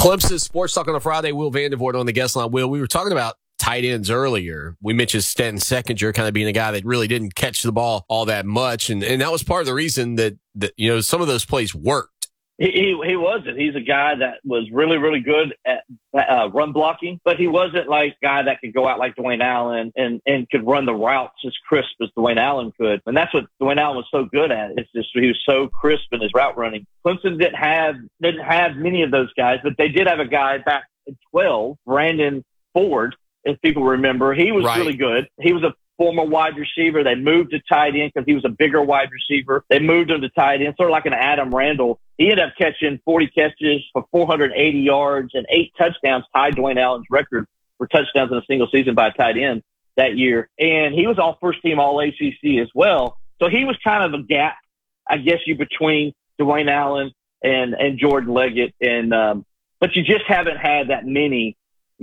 Clemson Sports Talk on a Friday. Will Vandervoort on the guest line. Will, we were talking about tight ends earlier. We mentioned Stenton Seconder kind of being a guy that really didn't catch the ball all that much. And that was part of the reason that some of those plays worked. He wasn't. He's a guy that was really, really good at run blocking, but he wasn't like a guy that could go out like Dwayne Allen and could run the routes as crisp as Dwayne Allen could. And that's what Dwayne Allen was so good at. It's just he was so crisp in his route running. Clemson didn't have many of those guys, but they did have a guy back in 12, Brandon Ford, if people remember. He was really good. He was a former wide receiver. They moved to tight end because he was a bigger wide receiver. They moved him to tight end, sort of like an Adam Randall. He ended up catching 40 catches for 480 yards and 8 touchdowns, tied Dwayne Allen's record for touchdowns in a single season by a tight end that year. And he was all first team all ACC as well. So he was kind of a gap, I guess, between Dwayne Allen and Jordan Leggett. And, but you just haven't had that many,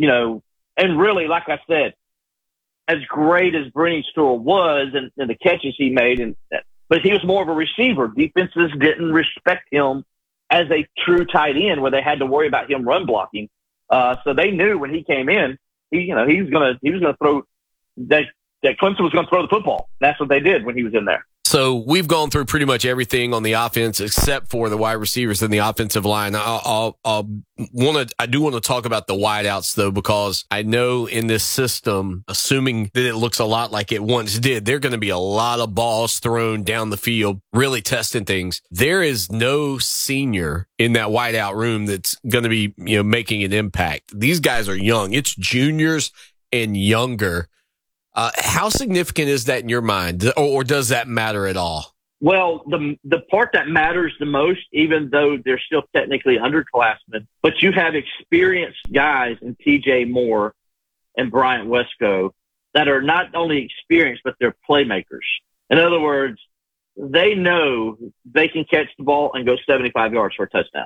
and really, like I said, as great as Brennan Stewart was and the catches he made, but he was more of a receiver. Defenses didn't respect him as a true tight end where they had to worry about him run blocking. So they knew when he came in, he was going to throw that Clemson was going to throw the football. That's what they did when he was in there. So we've gone through pretty much everything on the offense except for the wide receivers and the offensive line. I do want to talk about the wideouts though, because I know in this system, assuming that it looks a lot like it once did, there are going to be a lot of balls thrown down the field, really testing things. There is no senior in that wideout room that's going to be, making an impact. These guys are young. It's juniors and younger. How significant is that in your mind, or does that matter at all? Well, the part that matters the most, even though they're still technically underclassmen, but you have experienced guys in TJ Moore and Bryant Wesco that are not only experienced, but they're playmakers. In other words, they know they can catch the ball and go 75 yards for a touchdown.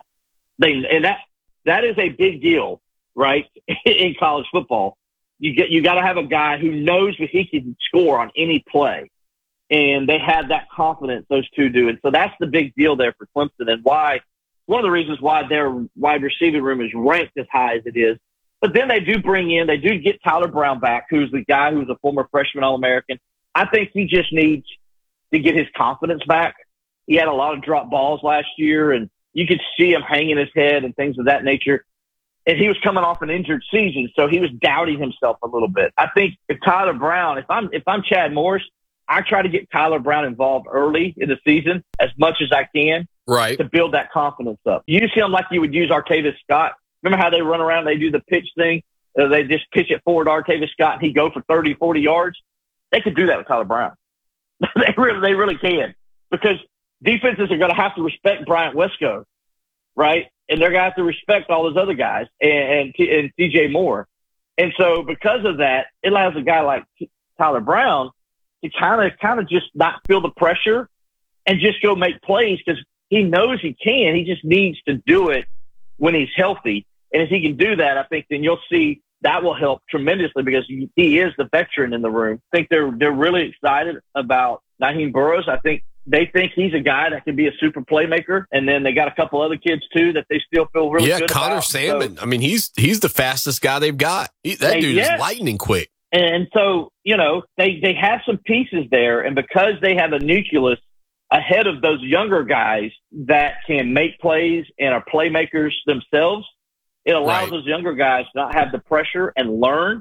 That is a big deal, right, in college football. You got to have a guy who knows that he can score on any play. And they have that confidence, those two do. And so that's the big deal there for Clemson and one of the reasons why their wide receiving room is ranked as high as it is. But then they do get Tyler Brown back, who's the guy who's a former freshman All-American. I think he just needs to get his confidence back. He had a lot of drop balls last year, and you could see him hanging his head and things of that nature. And he was coming off an injured season, so he was doubting himself a little bit. I think if Tyler Brown, if I'm Chad Morris, I try to get Tyler Brown involved early in the season as much as I can, right, to build that confidence up. Use him like you would use Artavis Scott. Remember how they run around, they do the pitch thing? They just pitch it forward to Artavis Scott, and he'd go for 30, 40 yards. They could do that with Tyler Brown. They really can, because defenses are going to have to respect Bryant Wesco, right? And they're going to have to respect all those other guys and TJ Moore. And so because of that, it allows a guy like Tyler Brown to kind of just not feel the pressure and just go make plays, because he knows he can. He just needs to do it when he's healthy. And if he can do that, I think then you'll see that will help tremendously, because he is the veteran in the room. I think they're really excited about Naheem Burroughs. I think they think he's a guy that can be a super playmaker. And then they got a couple other kids too that they still feel really good about. Yeah, Connor Sandman. So, I mean, he's the fastest guy they've got. That dude is lightning quick. And so, they have some pieces there. And because they have a nucleus ahead of those younger guys that can make plays and are playmakers themselves, it allows those younger guys to not have the pressure and learn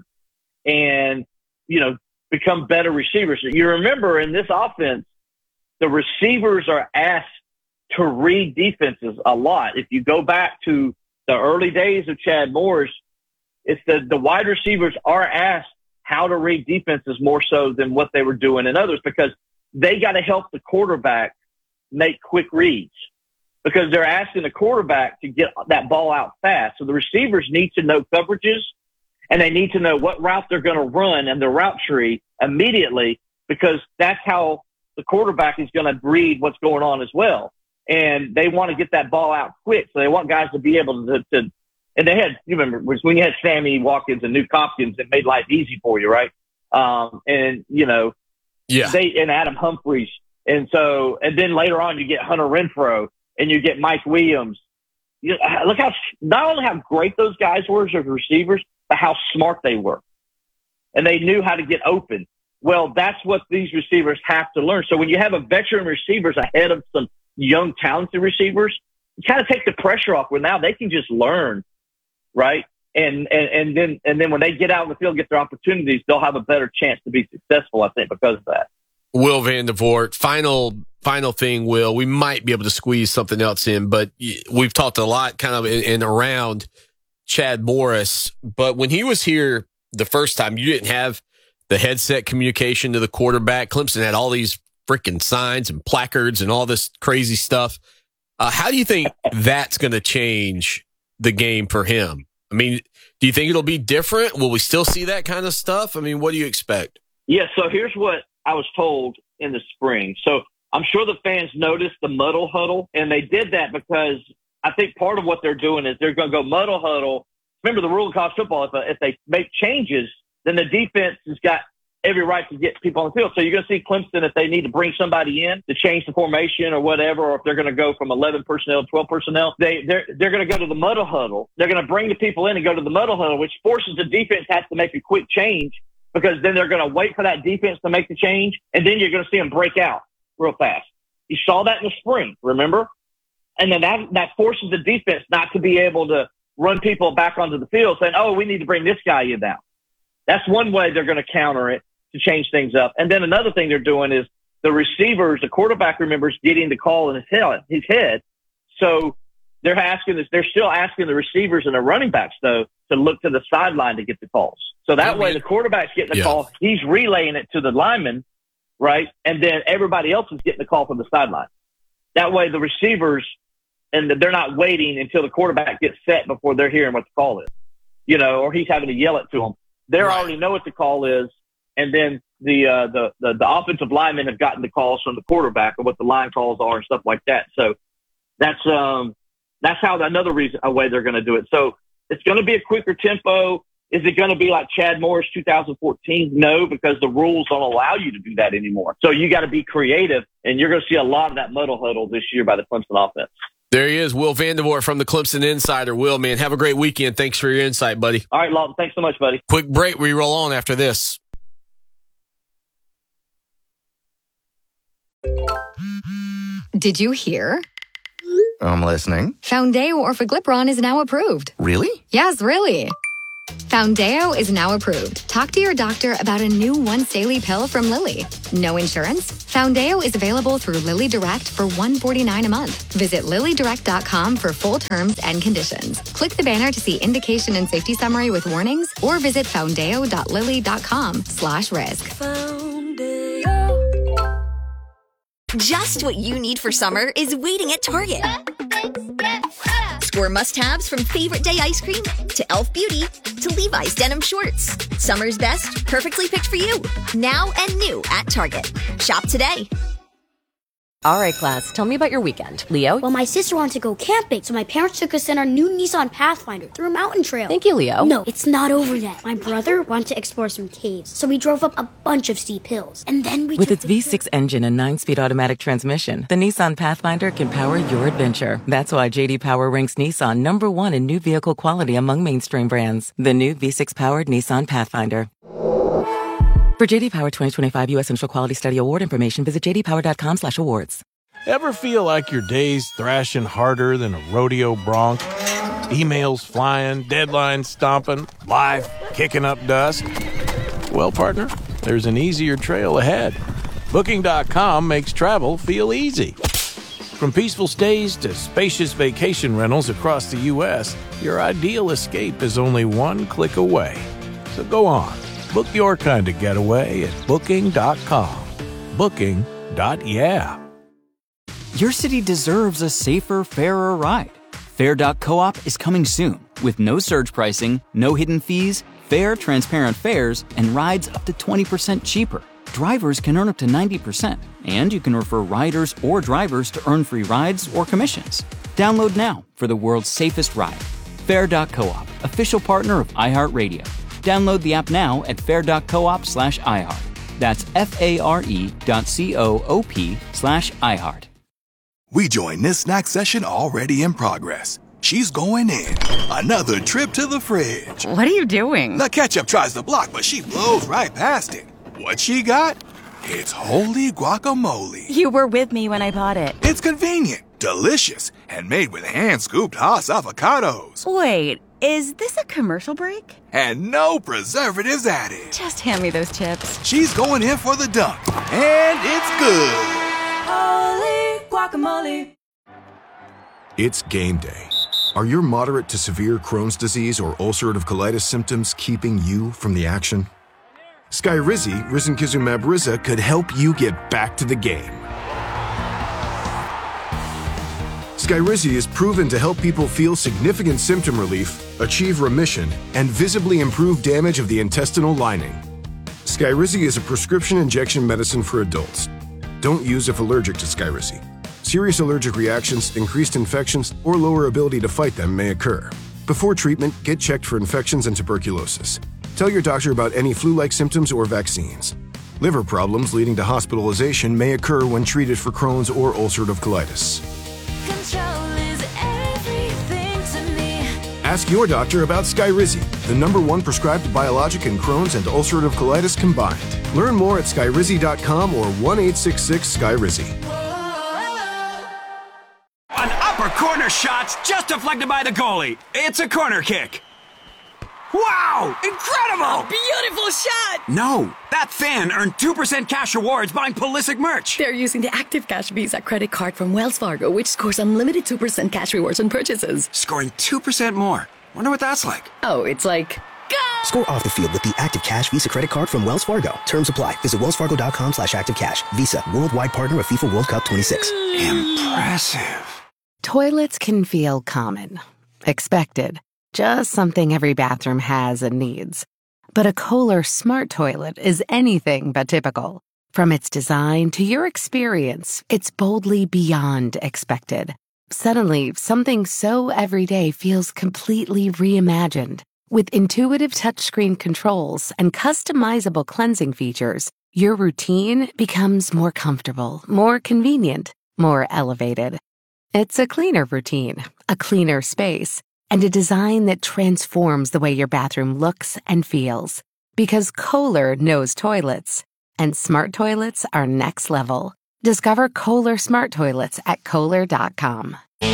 and, become better receivers. You remember in this offense, the receivers are asked to read defenses a lot. If you go back to the early days of Chad Morris, it's the wide receivers are asked how to read defenses more so than what they were doing in others, because they got to help the quarterback make quick reads, because they're asking the quarterback to get that ball out fast. So the receivers need to know coverages, and they need to know what route they're going to run and the route tree immediately, because that's how the quarterback is going to read what's going on as well. And they want to get that ball out quick. So they want guys to be able to and they had, you remember when you had Sammy Watkins and Nuke Hopkins, it made life easy for you, right? And Adam Humphries. And then later on you get Hunter Renfrow and you get Mike Williams, look how not only how great those guys were as receivers, but how smart they were, and they knew how to get open. Well, that's what these receivers have to learn. So when you have a veteran receivers ahead of some young talented receivers, it kind of takes the pressure off. Where now they can just learn, right? And then when they get out in the field, and get their opportunities, they'll have a better chance to be successful, I think, because of that. Will Vandervoort, final thing, Will. We might be able to squeeze something else in, but we've talked a lot kind of in around Chad Morris. But when he was here the first time, you didn't have the headset communication to the quarterback. Clemson had all these freaking signs and placards and all this crazy stuff. How do you think that's going to change the game for him? I mean, do you think it'll be different? Will we still see that kind of stuff? I mean, what do you expect? Yeah, so here's what I was told in the spring. So I'm sure the fans noticed the muddle huddle, and they did that because I think part of what they're doing is they're going to go muddle huddle. Remember the rule of college football, if they make changes, then the defense has got every right to get people on the field. So you're going to see Clemson, if they need to bring somebody in to change the formation or whatever, or if they're going to go from 11 personnel to 12 personnel, they're going to go to the muddle huddle. They're going to bring the people in and go to the muddle huddle, which forces the defense has to make a quick change, because then they're going to wait for that defense to make the change, and then you're going to see them break out real fast. You saw that in the spring, remember? And then that forces the defense not to be able to run people back onto the field saying, oh, we need to bring this guy in now. That's one way they're going to counter it to change things up. And then another thing they're doing is the receivers, the quarterback remembers getting the call in his head. So they're still asking the receivers and the running backs, though, to look to the sideline to get the calls. So that way the quarterback's getting the call. He's relaying it to the lineman, right? And then everybody else is getting the call from the sideline. That way the receivers, and they're not waiting until the quarterback gets set before they're hearing what the call is, or he's having to yell it to them. They already know what the call is, and then the offensive linemen have gotten the calls from the quarterback or what the line calls are and stuff like that. So that's how another way they're going to do it. So it's going to be a quicker tempo. Is it going to be like Chad Morris 2014? No, because the rules don't allow you to do that anymore. So you got to be creative, and you're going to see a lot of that muddle huddle this year by the Clemson offense. There he is, Will Vandervoort from the Clemson Insider. Will, man, have a great weekend. Thanks for your insight, buddy. All right, Lawton, thanks so much, buddy. Quick break. We roll on after this. Did you hear? I'm listening. Foundeo Orforglipron is now approved. Really? Yes, really. Foundeo is now approved. Talk to your doctor about a new once-daily pill from Lilly. No insurance? Foundeo is available through Lilly Direct for $149 a month. Visit LillyDirect.com for full terms and conditions. Click the banner to see indication and safety summary with warnings, or visit foundeo.lilly.com/risk. Just what you need for summer is waiting at Target. Score must-haves from Favorite Day ice cream to e.l.f. Beauty to Levi's denim shorts. Summer's best, perfectly picked for you. Now and new at Target. Shop today. All right, class, tell me about your weekend. Leo? Well, my sister wanted to go camping, so my parents took us in our new Nissan Pathfinder through a mountain trail. Thank you, Leo. No, it's not over yet. My brother wanted to explore some caves, so we drove up a bunch of steep hills. And then With its V6 engine and 9-speed automatic transmission, the Nissan Pathfinder can power your adventure. That's why J.D. Power ranks Nissan #1 in new vehicle quality among mainstream brands. The new V6-powered Nissan Pathfinder. For J.D. Power 2025 U.S. Initial Quality Study Award information, visit jdpower.com/awards. Ever feel like your day's thrashing harder than a rodeo bronc? Emails flying, deadlines stomping, life kicking up dust? Well, partner, there's an easier trail ahead. Booking.com makes travel feel easy. From peaceful stays to spacious vacation rentals across the U.S., your ideal escape is only one click away. So go on. Book your kind of getaway at Booking.com. Booking.yeah. Your city deserves a safer, fairer ride. Fair.coop is coming soon with no surge pricing, no hidden fees, fair, transparent fares, and rides up to 20% cheaper. Drivers can earn up to 90%, and you can refer riders or drivers to earn free rides or commissions. Download now for the world's safest ride. Fair.coop, official partner of iHeartRadio. Download the app now at fair.coop/iHeart. That's FARE.coop/iHeart. We join this snack session already in progress. She's going in. Another trip to the fridge. What are you doing? The ketchup tries to block, but she blows right past it. What she got? It's holy guacamole. You were with me when I bought it. It's convenient, delicious, and made with hand-scooped Haas avocados. Wait, is this a commercial break? And no preservatives added. Just hand me those chips. She's going in for the dunk, and it's good. Holy guacamole. It's game day. Are your moderate to severe Crohn's disease or ulcerative colitis symptoms keeping you from the action? Skyrizi, risankizumab Riza, could help you get back to the game. Skyrizi is proven to help people feel significant symptom relief, achieve remission, and visibly improve damage of the intestinal lining. Skyrizi is a prescription injection medicine for adults. Don't use if allergic to Skyrizi. Serious allergic reactions, increased infections, or lower ability to fight them may occur. Before treatment, get checked for infections and tuberculosis. Tell your doctor about any flu-like symptoms or vaccines. Liver problems leading to hospitalization may occur when treated for Crohn's or ulcerative colitis. Control is everything to me. Ask your doctor about Skyrizi, the #1 prescribed biologic in Crohn's and ulcerative colitis combined. Learn more at skyrizi.com or 1-866-SKYRIZI. An upper corner shot's just deflected by the goalie. It's a corner kick. Wow! Incredible! A beautiful shot! No, that fan earned 2% cash rewards buying Pulisic merch. They're using the Active Cash Visa credit card from Wells Fargo, which scores unlimited 2% cash rewards on purchases. Scoring 2% more. Wonder what that's like. Oh, it's like... Go! Score off the field with the Active Cash Visa credit card from Wells Fargo. Terms apply. Visit wellsfargo.com/activecash. Visa, worldwide partner of FIFA World Cup 26. Impressive. Toilets can feel common, expected, just something every bathroom has and needs. But a Kohler smart toilet is anything but typical. From its design to your experience, it's boldly beyond expected. Suddenly, something so everyday feels completely reimagined. With intuitive touchscreen controls and customizable cleansing features, your routine becomes more comfortable, more convenient, more elevated. It's a cleaner routine, a cleaner space, and a design that transforms the way your bathroom looks and feels. Because Kohler knows toilets, and smart toilets are next level. Discover Kohler smart toilets at Kohler.com.